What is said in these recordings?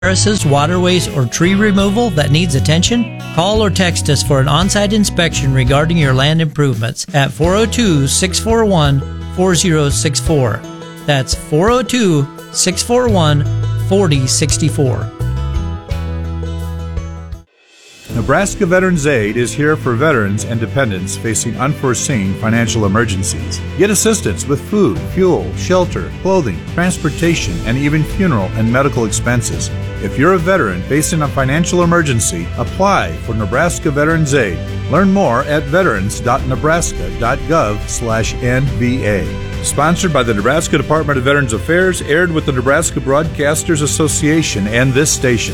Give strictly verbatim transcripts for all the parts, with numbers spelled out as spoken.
terraces, waterways, or tree removal that needs attention? Call or text us for an on-site inspection regarding your land improvements at four oh two, six four one, four oh six four. That's four oh two, six four one, four oh six four. Nebraska Veterans Aid is here for veterans and dependents facing unforeseen financial emergencies. Get assistance with food, fuel, shelter, clothing, transportation, and even funeral and medical expenses. If you're a veteran facing a financial emergency, apply for Nebraska Veterans Aid. Learn more at veterans.nebraska.gov slash NVA. Sponsored by the Nebraska Department of Veterans Affairs, aired with the Nebraska Broadcasters Association and this station.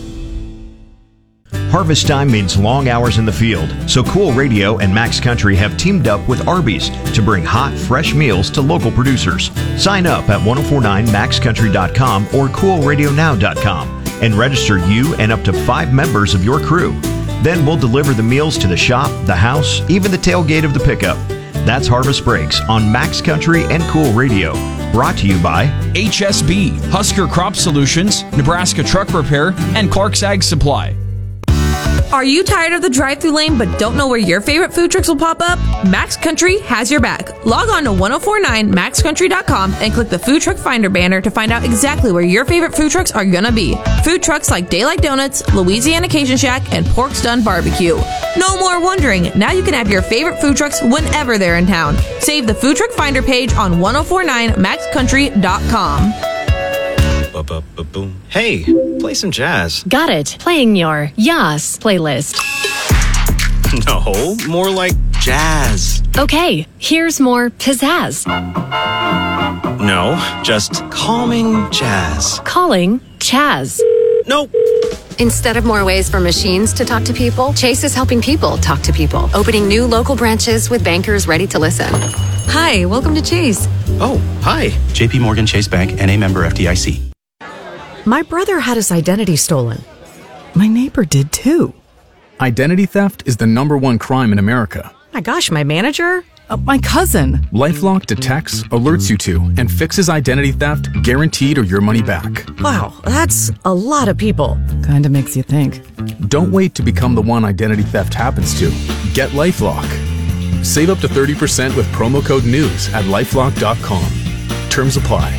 Harvest time means long hours in the field, so Cool Radio and Max Country have teamed up with Arby's to bring hot, fresh meals to local producers. Sign up at ten forty-nine max country dot com or cool radio now dot com and register you and up to five members of your crew. Then we'll deliver the meals to the shop, the house, even the tailgate of the pickup. That's Harvest Breaks on Max Country and Cool Radio. Brought to you by H S B, Husker Crop Solutions, Nebraska Truck Repair, and Clark's Ag Supply. Are you tired of the drive-thru lane but don't know where your favorite food trucks will pop up? Max Country has your back. Log on to ten forty-nine max country dot com and click the Food Truck Finder banner to find out exactly where your favorite food trucks are gonna be. Food trucks like Daylight Donuts, Louisiana Cajun Shack, and Pork's Done Barbecue. No more wondering. Now you can have your favorite food trucks whenever they're in town. Save the Food Truck Finder page on ten forty-nine max country dot com. Ba-ba-ba-boom. Hey, play some jazz. Got it. Playing your Yas playlist. No, more like jazz. Okay, here's more pizzazz. No, just calming jazz. Calling Chaz. Nope. Instead of more ways for machines to talk to people, Chase is helping people talk to people, opening new local branches with bankers ready to listen. Hi, welcome to Chase. Oh, hi. J P Morgan Chase Bank, N A member F D I C. My brother had his identity stolen. My neighbor did too. Identity theft is the number one crime in America. My gosh, my manager? Uh, my cousin. LifeLock detects, alerts you to, and fixes identity theft guaranteed or your money back. Wow, that's a lot of people. Kinda makes you think. Don't wait to become the one identity theft happens to. Get LifeLock. Save up to thirty percent with promo code NEWS at lifelock dot com. Terms apply.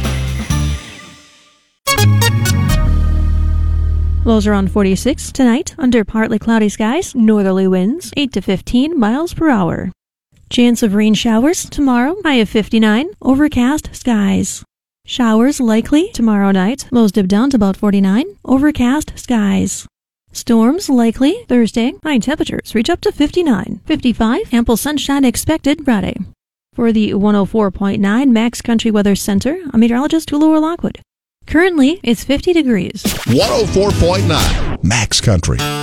Lows around forty-six tonight, under partly cloudy skies, northerly winds, eight to fifteen miles per hour. Chance of rain showers tomorrow, high of fifty-nine, overcast skies. Showers likely tomorrow night, lows dip down to about forty-nine, overcast skies. Storms likely Thursday, high temperatures reach up to fifty-nine, fifty-five, ample sunshine expected Friday. For the one oh four point nine Max Country Weather Center, I'm meteorologist Hula Lockwood. Currently, it's fifty degrees. one oh four point nine Max Country.